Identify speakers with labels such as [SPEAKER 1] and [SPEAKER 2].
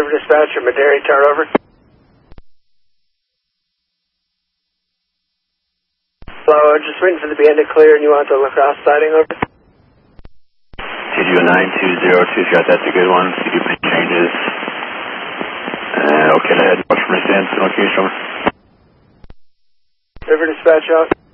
[SPEAKER 1] Dispatcher, Maderi, turn over. Hello, just waiting for the bandit clear and you want the lacrosse siding over?
[SPEAKER 2] TDO 9202, shot, that's a good one. You do make changes. Okay, I had watch from my stance, location over.
[SPEAKER 1] River Dispatch out.